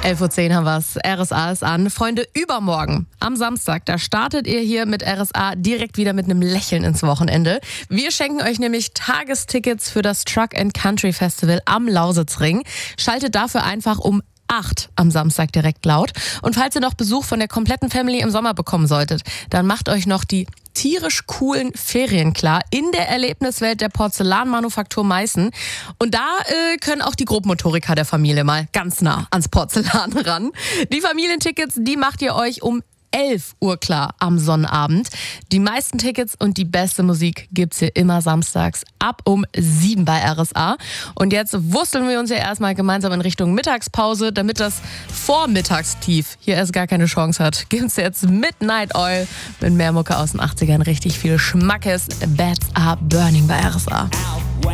11:10 Uhr haben wir's. RSA ist an. Freunde, übermorgen, am Samstag, da startet ihr hier mit RSA direkt wieder mit einem Lächeln ins Wochenende. Wir schenken euch nämlich Tagestickets für das Truck and Country Festival am Lausitzring. Schaltet dafür einfach um 8 am Samstag direkt laut. Und falls ihr noch Besuch von der kompletten Family im Sommer bekommen solltet, dann macht euch noch die tierisch coolen Ferien klar in der Erlebniswelt der Porzellanmanufaktur Meißen. Und da können auch die Grobmotoriker der Familie mal ganz nah ans Porzellan ran. Die Familientickets, die macht ihr euch um 11 Uhr klar am Sonnabend. Die meisten Tickets und die beste Musik gibt's hier immer samstags ab um 7 bei RSA. Und jetzt wursteln wir uns ja erstmal gemeinsam in Richtung Mittagspause, damit das Vormittagstief hier erst gar keine Chance hat. Gibt's jetzt Midnight Oil mit mehr Mucke aus den 80ern. Richtig viel Schmackes. Bats are burning bei RSA.